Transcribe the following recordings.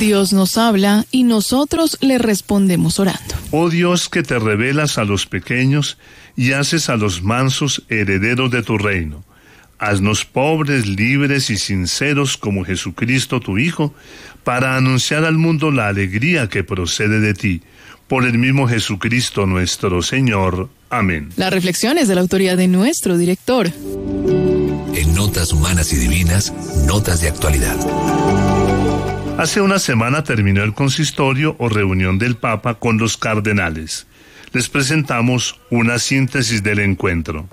Dios nos habla y nosotros le respondemos orando. Oh Dios, que te revelas a los pequeños y haces a los mansos herederos de tu reino. Haznos pobres, libres y sinceros como Jesucristo tu Hijo, para anunciar al mundo la alegría que procede de ti. Por el mismo Jesucristo nuestro Señor. Amén. La reflexión es de la autoría de nuestro director. En Notas Humanas y Divinas, Notas de Actualidad. Hace una semana terminó el consistorio o reunión del Papa con los cardenales. Les presentamos una síntesis del encuentro.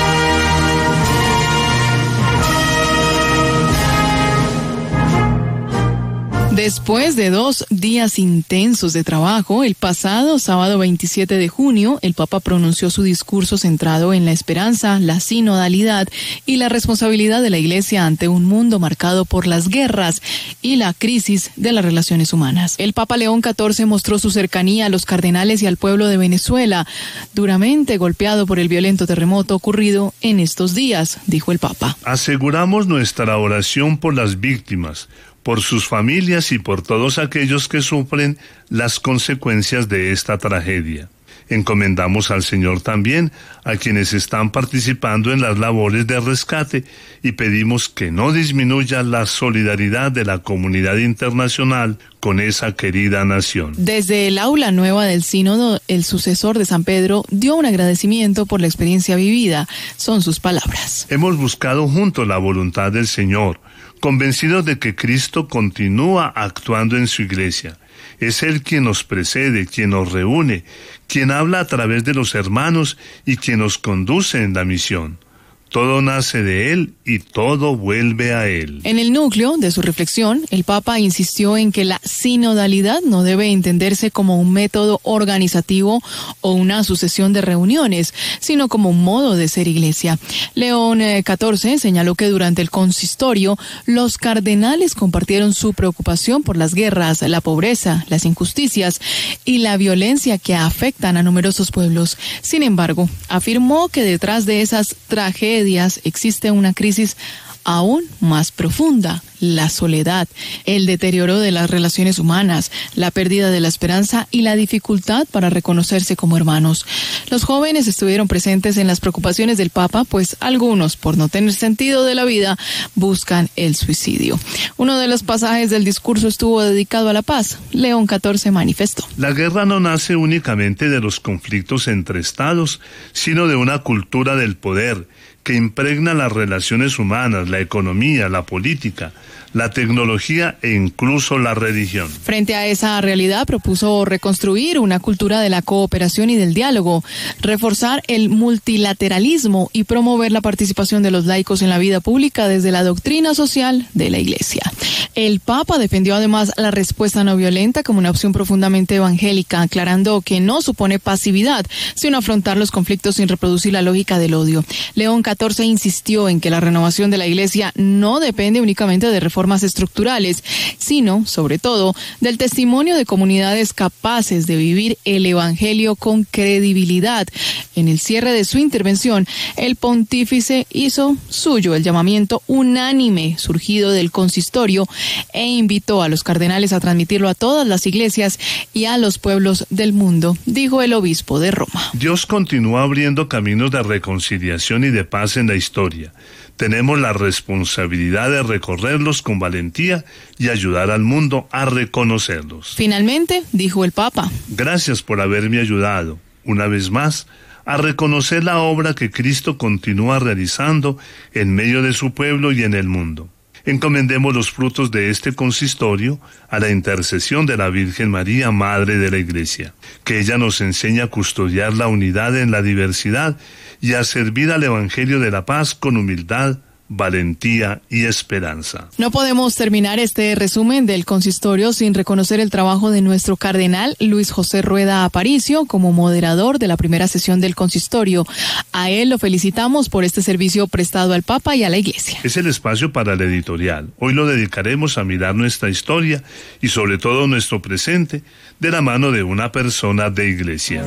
Después de 2 días intensos de trabajo, el pasado sábado 27 de junio, el Papa pronunció su discurso centrado en la esperanza, la sinodalidad y la responsabilidad de la Iglesia ante un mundo marcado por las guerras y la crisis de las relaciones humanas. El Papa León XIV mostró su cercanía a los cardenales y al pueblo de Venezuela, duramente golpeado por el violento terremoto ocurrido en estos días, dijo el Papa. Aseguramos nuestra oración por las víctimas, por sus familias y por todos aquellos que sufren las consecuencias de esta tragedia. Encomendamos al Señor también a quienes están participando en las labores de rescate y pedimos que no disminuya la solidaridad de la comunidad internacional con esa querida nación. Desde el aula nueva del sínodo, el sucesor de San Pedro dio un agradecimiento por la experiencia vivida. Son sus palabras. Hemos buscado juntos la voluntad del Señor, convencidos de que Cristo continúa actuando en su iglesia. Es Él quien nos precede, quien nos reúne, quien habla a través de los hermanos y quien nos conduce en la misión. Todo nace de Él y todo vuelve a Él. En el núcleo de su reflexión, el Papa insistió en que la sinodalidad no debe entenderse como un método organizativo o una sucesión de reuniones, sino como un modo de ser iglesia. León XIV señaló que durante el consistorio, los cardenales compartieron su preocupación por las guerras, la pobreza, las injusticias y la violencia que afectan a numerosos pueblos. Sin embargo, afirmó que detrás de esas tragedias existe una crisis aún más profunda: la soledad, el deterioro de las relaciones humanas, la pérdida de la esperanza y la dificultad para reconocerse como hermanos. Los jóvenes estuvieron presentes en las preocupaciones del Papa, pues algunos, por no tener sentido de la vida, buscan el suicidio. Uno de los pasajes del discurso estuvo dedicado a la paz. León XIV manifestó: La guerra no nace únicamente de los conflictos entre estados, sino de una cultura del poder que impregna las relaciones humanas, la economía, la política, la tecnología e incluso la religión. Frente a esa realidad, propuso reconstruir una cultura de la cooperación y del diálogo, reforzar el multilateralismo y promover la participación de los laicos en la vida pública desde la doctrina social de la Iglesia. El Papa defendió además la respuesta no violenta como una opción profundamente evangélica, aclarando que no supone pasividad, sino afrontar los conflictos sin reproducir la lógica del odio. León XIV insistió en que la renovación de la Iglesia no depende únicamente de reformas estructurales, sino, sobre todo, del testimonio de comunidades capaces de vivir el Evangelio con credibilidad. En el cierre de su intervención, el pontífice hizo suyo el llamamiento unánime surgido del consistorio e invitó a los cardenales a transmitirlo a todas las iglesias y a los pueblos del mundo, dijo el obispo de Roma. Dios continúa abriendo caminos de reconciliación y de paz en la historia. Tenemos la responsabilidad de recorrerlos con valentía y ayudar al mundo a reconocerlos. Finalmente, dijo el Papa: Gracias por haberme ayudado, una vez más, a reconocer la obra que Cristo continúa realizando en medio de su pueblo y en el mundo. Encomendemos los frutos de este consistorio a la intercesión de la Virgen María, Madre de la Iglesia, que ella nos enseñe a custodiar la unidad en la diversidad y a servir al Evangelio de la paz con humildad, valentía y esperanza. No podemos terminar este resumen del consistorio sin reconocer el trabajo de nuestro cardenal Luis José Rueda Aparicio como moderador de la primera sesión del consistorio. A él lo felicitamos por este servicio prestado al Papa y a la Iglesia. Es el espacio para el editorial. Hoy lo dedicaremos a mirar nuestra historia y sobre todo nuestro presente de la mano de una persona de Iglesia.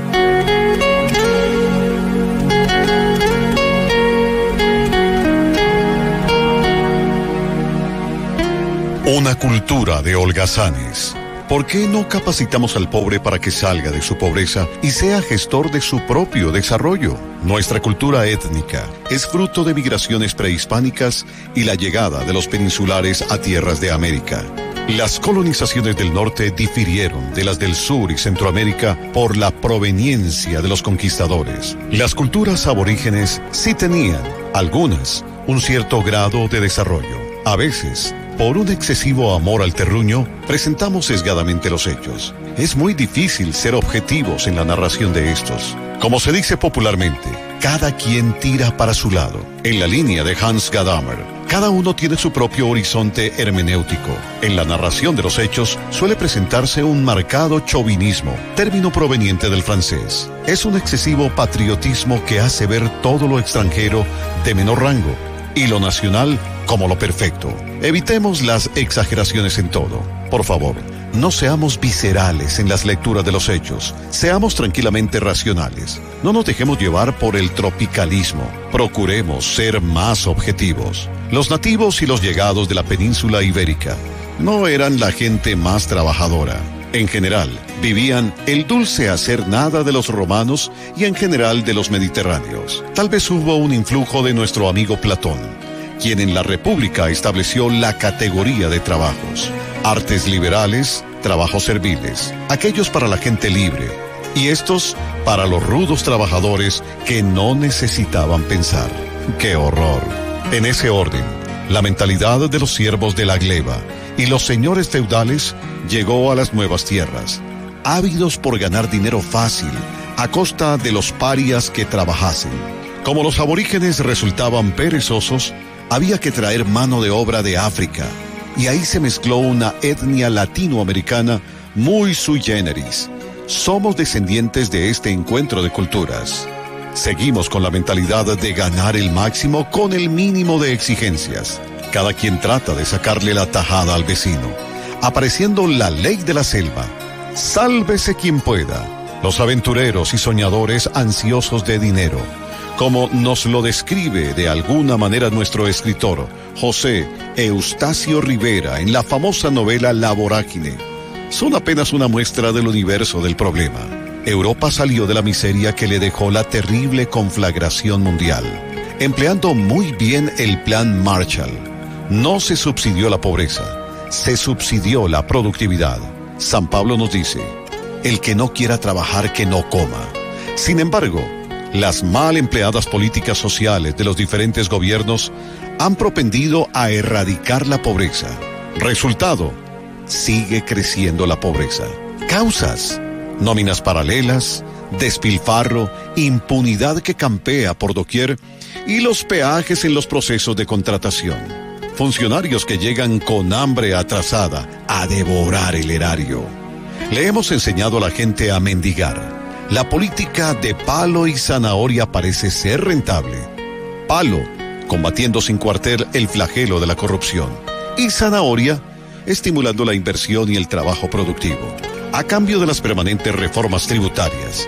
Una cultura de holgazanes. ¿Por qué no capacitamos al pobre para que salga de su pobreza y sea gestor de su propio desarrollo? Nuestra cultura étnica es fruto de migraciones prehispánicas y la llegada de los peninsulares a tierras de América. Las colonizaciones del norte difirieron de las del sur y Centroamérica por la proveniencia de los conquistadores. Las culturas aborígenes sí tenían, algunas, un cierto grado de desarrollo. A veces, por un excesivo amor al terruño, presentamos sesgadamente los hechos. Es muy difícil ser objetivos en la narración de estos. Como se dice popularmente, cada quien tira para su lado. En la línea de Hans Gadamer, cada uno tiene su propio horizonte hermenéutico. En la narración de los hechos suele presentarse un marcado chauvinismo, término proveniente del francés. Es un excesivo patriotismo que hace ver todo lo extranjero de menor rango y lo nacional como lo perfecto. Evitemos las exageraciones en todo. Por favor, no seamos viscerales en las lecturas de los hechos. Seamos tranquilamente racionales. No nos dejemos llevar por el tropicalismo. Procuremos ser más objetivos. Los nativos y los llegados de la península ibérica no eran la gente más trabajadora. En general, vivían el dulce hacer nada de los romanos y en general de los mediterráneos. Tal vez hubo un influjo de nuestro amigo Platón, quien en la República estableció la categoría de trabajos: artes liberales, trabajos serviles, aquellos para la gente libre, y estos para los rudos trabajadores que no necesitaban pensar. ¡Qué horror! En ese orden, la mentalidad de los siervos de la gleba y los señores feudales llegó a las nuevas tierras, ávidos por ganar dinero fácil a costa de los parias que trabajasen. Como los aborígenes resultaban perezosos, había que traer mano de obra de África, y ahí se mezcló una etnia latinoamericana muy sui generis. Somos descendientes de este encuentro de culturas. Seguimos con la mentalidad de ganar el máximo con el mínimo de exigencias. Cada quien trata de sacarle la tajada al vecino, apareciendo la ley de la selva. Sálvese quien pueda. Los aventureros y soñadores ansiosos de dinero, como nos lo describe de alguna manera nuestro escritor José Eustacio Rivera en la famosa novela La Vorágine, son apenas una muestra del universo del problema. Europa salió de la miseria que le dejó la terrible conflagración mundial, empleando muy bien el plan Marshall. No se subsidió la pobreza, se subsidió la productividad. San Pablo nos dice: el que no quiera trabajar, que no coma. Sin embargo, las mal empleadas políticas sociales de los diferentes gobiernos han propendido a erradicar la pobreza. Resultado: sigue creciendo la pobreza. Causas: nóminas paralelas, despilfarro, impunidad que campea por doquier y los peajes en los procesos de contratación. Funcionarios que llegan con hambre atrasada a devorar el erario. Le hemos enseñado a la gente a mendigar. La política de palo y zanahoria parece ser rentable. Palo, combatiendo sin cuartel el flagelo de la corrupción. Y zanahoria, estimulando la inversión y el trabajo productivo, a cambio de las permanentes reformas tributarias.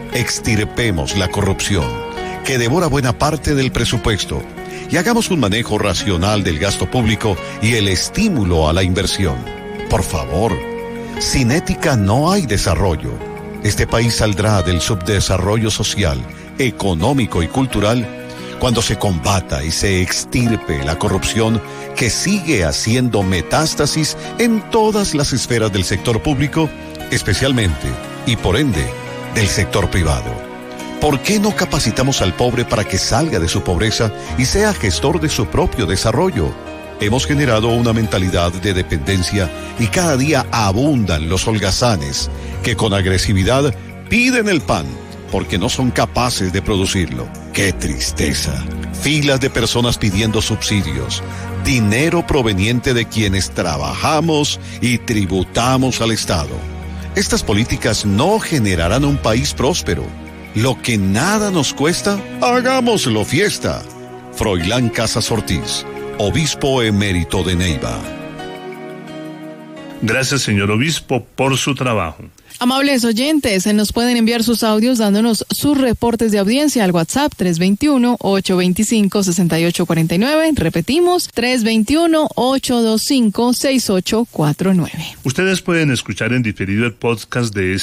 Extirpemos la corrupción, que devora buena parte del presupuesto, y hagamos un manejo racional del gasto público y el estímulo a la inversión. Por favor, sin ética no hay desarrollo. Este país saldrá del subdesarrollo social, económico y cultural cuando se combata y se extirpe la corrupción que sigue haciendo metástasis en todas las esferas del sector público, especialmente, y por ende, del sector privado. ¿Por qué no capacitamos al pobre para que salga de su pobreza y sea gestor de su propio desarrollo? Hemos generado una mentalidad de dependencia y cada día abundan los holgazanes que con agresividad piden el pan porque no son capaces de producirlo. ¡Qué tristeza! Filas de personas pidiendo subsidios, dinero proveniente de quienes trabajamos y tributamos al Estado. Estas políticas no generarán un país próspero. Lo que nada nos cuesta, hagámoslo fiesta. Froilán Casas Ortiz, obispo emérito de Neiva. Gracias, señor obispo, por su trabajo. Amables oyentes, nos pueden enviar sus audios dándonos sus reportes de audiencia al WhatsApp 321-825-6849. Repetimos, 321-825-6849. Ustedes pueden escuchar en diferido el podcast de